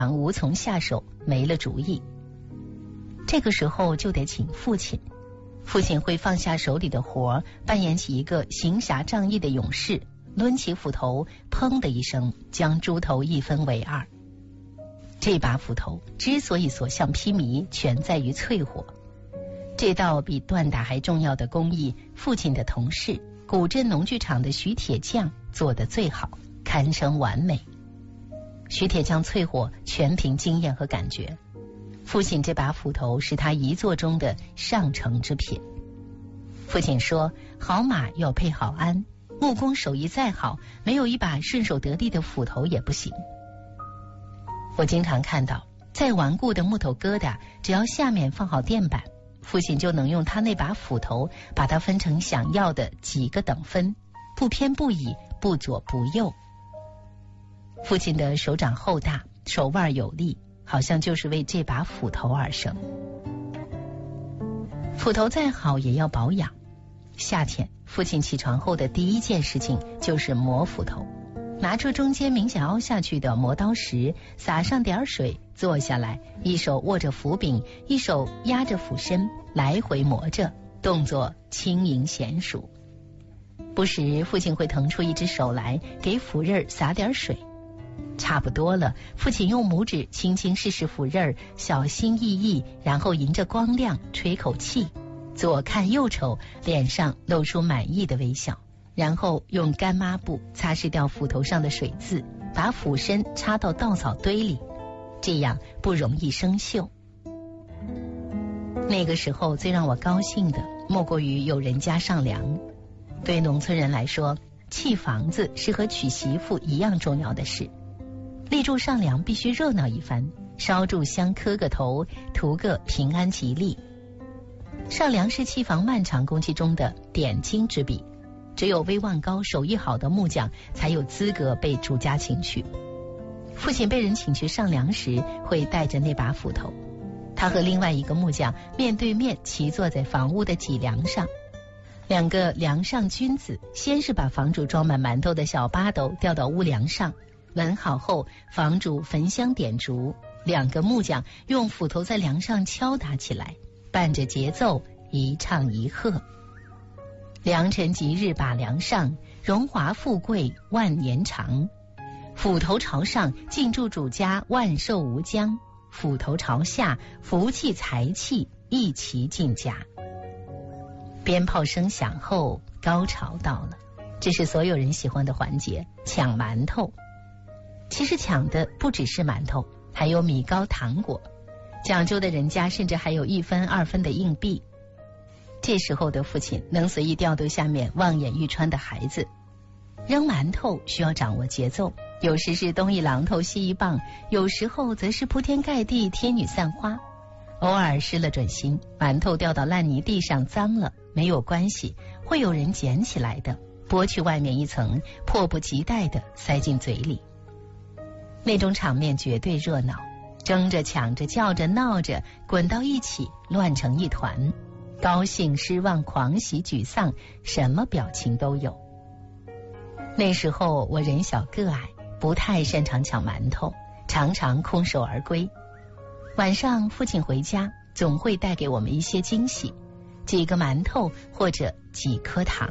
无从下手，没了主意。这个时候就得请父亲，父亲会放下手里的活，扮演起一个行侠仗义的勇士，抡起斧头，砰的一声将猪头一分为二。这把斧头之所以所向披靡，全在于淬火。这道比锻打还重要的工艺，父亲的同事古镇农具厂的徐铁匠做得最好，堪称完美。徐铁匠淬火全凭经验和感觉，父亲这把斧头是他遗作中的上乘之品。父亲说，好马要配好鞍，木工手艺再好，没有一把顺手得力的斧头也不行。我经常看到，再顽固的木头疙瘩，只要下面放好垫板，父亲就能用他那把斧头把它分成想要的几个等分，不偏不倚，不左不右。父亲的手掌厚大，手腕有力，好像就是为这把斧头而生。斧头再好也要保养。夏天，父亲起床后的第一件事情就是磨斧头，拿出中间明显凹下去的磨刀石，撒上点水，坐下来，一手握着斧柄，一手压着斧身，来回磨着，动作轻盈娴熟。不时父亲会腾出一只手来，给斧刃撒点水。差不多了，父亲用拇指轻轻试试斧刃，小心翼翼，然后迎着光亮吹口气，左看右瞅，脸上露出满意的微笑，然后用干抹布擦拭掉斧头上的水渍，把斧身插到稻草堆里，这样不容易生锈。那个时候最让我高兴的莫过于有人家上梁。对农村人来说，砌房子是和娶媳妇一样重要的事。立柱上梁必须热闹一番，烧柱香磕个头，图个平安吉利。上梁是砌房漫长工期中的点睛之笔，只有威望高手艺好的木匠才有资格被主家请去。父亲被人请去上梁时，会带着那把斧头，他和另外一个木匠面对面齐坐在房屋的脊梁上，两个梁上君子先是把房主装满馒头的小八斗吊到屋梁上，闻好后，房主焚香点烛，两个木匠用斧头在梁上敲打起来，伴着节奏一唱一和。良辰吉日把梁上，荣华富贵万年长。斧头朝上，敬祝主家万寿无疆；斧头朝下，福气财气一齐进家。鞭炮声响后，高潮到了，这是所有人喜欢的环节，抢馒头。其实抢的不只是馒头，还有米糕糖果，讲究的人家甚至还有1分2分的硬币。这时候的父亲能随意调度下面望眼欲穿的孩子。扔馒头需要掌握节奏，有时是东一榔头西一棒，有时候则是铺天盖地天女散花。偶尔失了准心，馒头掉到烂泥地上脏了，没有关系，会有人捡起来的，剥去外面一层，迫不及待地塞进嘴里。那种场面绝对热闹，争着抢着叫着闹着滚到一起，乱成一团，高兴失望狂喜沮丧，什么表情都有。那时候我人小个矮，不太擅长抢馒头，常常空手而归。晚上父亲回家总会带给我们一些惊喜，几个馒头或者几颗糖。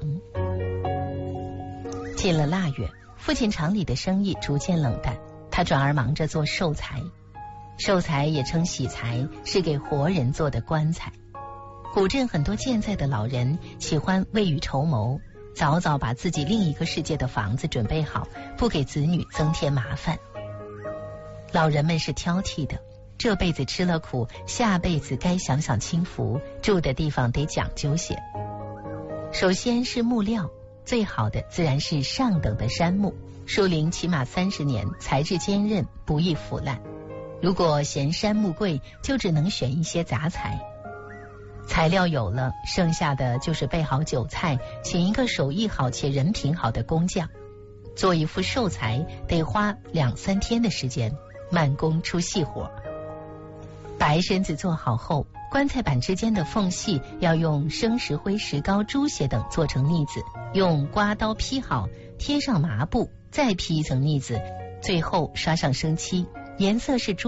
进了腊月，父亲厂里的生意逐渐冷淡，他转而忙着做寿材。寿材也称喜材，是给活人做的棺材。古镇很多健在的老人喜欢未雨绸缪，早早把自己另一个世界的房子准备好，不给子女增添麻烦。老人们是挑剔的，这辈子吃了苦，下辈子该享享清福，住的地方得讲究些。首先是木料，最好的自然是上等的杉木，树龄起码30年，材质坚韧，不易腐烂。如果嫌杉木贵，就只能选一些杂材。材料有了，剩下的就是备好酒菜，请一个手艺好且人品好的工匠。做一副寿材得花2-3天的时间，慢工出细活。白身子做好后，棺材板之间的缝隙要用生石灰、石膏、猪血等做成腻子，用刮刀劈好，贴上麻布，再劈一层腻子，最后刷上生漆， 颜色是